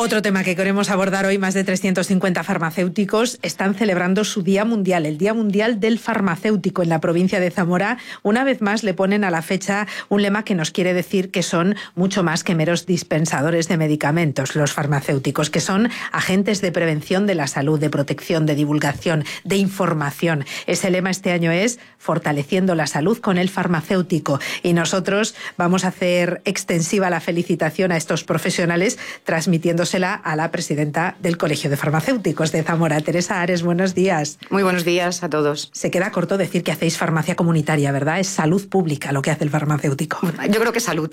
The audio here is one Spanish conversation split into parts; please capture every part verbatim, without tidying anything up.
Otro tema que queremos abordar hoy, más de trescientos cincuenta farmacéuticos están celebrando su Día Mundial, el Día Mundial del Farmacéutico en la provincia de Zamora. Una vez más le ponen a la fecha un lema que nos quiere decir que son mucho más que meros dispensadores de medicamentos, los farmacéuticos, que son agentes de prevención de la salud, de protección, de divulgación, de información. Ese lema este año es fortaleciendo la salud con el farmacéutico. Y nosotros vamos a hacer extensiva la felicitación a estos profesionales, transmitiéndosela a la presidenta del Colegio de Farmacéuticos de Zamora, Teresa Ares. Buenos días. Muy buenos días a todos. Se queda corto decir que hacéis farmacia comunitaria, ¿verdad? Es salud pública lo que hace el farmacéutico. Yo creo que salud,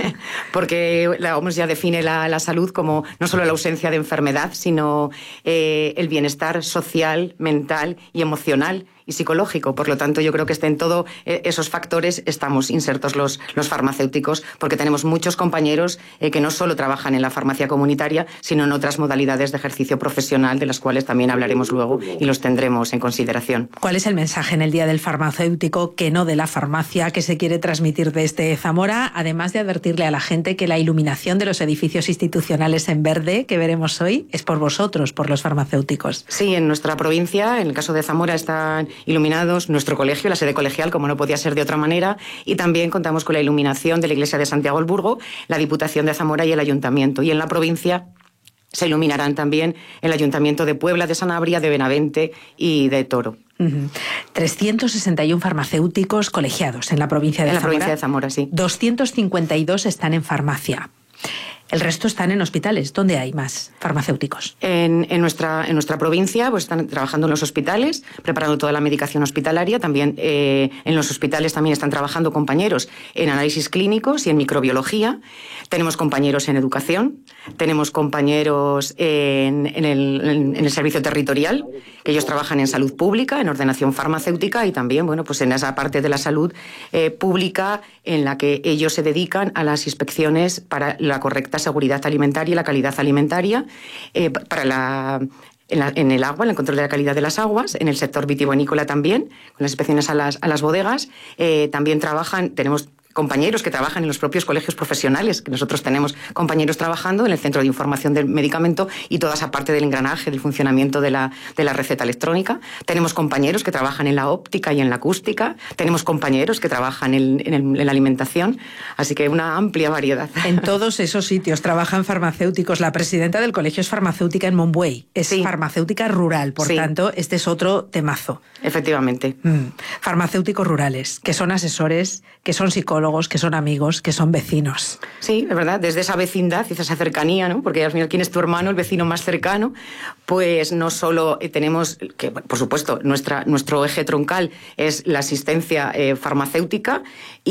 porque la O M S ya define la, la salud como no solo la ausencia de enfermedad, sino eh, el bienestar social, mental y emocional y psicológico. Por lo tanto, yo creo que en todos esos factores estamos insertos los, los farmacéuticos, porque tenemos muchos compañeros eh, que no solo trabajan en la farmacia comunitaria, sino en otras modalidades de ejercicio profesional, de las cuales también hablaremos luego y los tendremos en consideración. ¿Cuál es el mensaje en el Día del Farmacéutico, que no de la farmacia, que se quiere transmitir desde Zamora, además de advertirle a la gente que la iluminación de los edificios institucionales en verde, que veremos hoy, es por vosotros, por los farmacéuticos? Sí, en nuestra provincia, en el caso de Zamora, están iluminados nuestro colegio, la sede colegial, como no podía ser de otra manera, y también contamos con la iluminación de la Iglesia de Santiago del Burgo, la Diputación de Zamora y el Ayuntamiento. Y en la provincia se iluminarán también el Ayuntamiento de Puebla, de Sanabria, de Benavente y de Toro. Uh-huh. trescientos sesenta y uno farmacéuticos colegiados en la provincia de en la Zamora. provincia de Zamora, sí. doscientos cincuenta y dos están en farmacia. El resto están en hospitales. ¿Dónde hay más farmacéuticos? En, en, nuestra, en nuestra provincia pues están trabajando en los hospitales, preparando toda la medicación hospitalaria. También eh, en los hospitales también están trabajando compañeros en análisis clínicos y en microbiología. Tenemos compañeros en educación, tenemos compañeros en, en, el, en, en el servicio territorial, que ellos trabajan en salud pública, en ordenación farmacéutica y también, bueno, pues en esa parte de la salud eh, pública en la que ellos se dedican a las inspecciones para la correcta seguridad alimentaria y la calidad alimentaria, eh, para la, en, la, en el agua, en el control de la calidad de las aguas, en el sector vitivinícola también, con las inspecciones a las, a las bodegas. Eh, también trabajan, tenemos compañeros que trabajan en los propios colegios profesionales, que nosotros tenemos compañeros trabajando en el Centro de Información del Medicamento y toda esa parte del engranaje, del funcionamiento de la, de la receta electrónica. Tenemos compañeros que trabajan en la óptica y en la acústica. Tenemos compañeros que trabajan en, en, el, en la alimentación. Así que una amplia variedad. En todos esos sitios trabajan farmacéuticos. La presidenta del colegio es farmacéutica en Monbuey. Es sí. farmacéutica rural, por sí. tanto, este es otro temazo. Efectivamente. Mm. Farmacéuticos rurales, que son asesores, que son psicólogos, que son amigos, que son vecinos. Sí, es verdad, desde esa vecindad y esa cercanía, ¿no? Porque al final, ¿quién es tu hermano, el vecino más cercano? Pues no solo tenemos, que por supuesto, nuestra, nuestro eje troncal es la asistencia eh, farmacéutica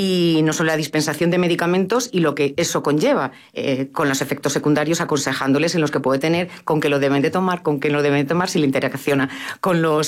y no solo la dispensación de medicamentos y lo que eso conlleva, eh, con los efectos secundarios, aconsejándoles en los que puede tener, con qué lo deben de tomar, con qué no lo deben de tomar, si le interacciona con los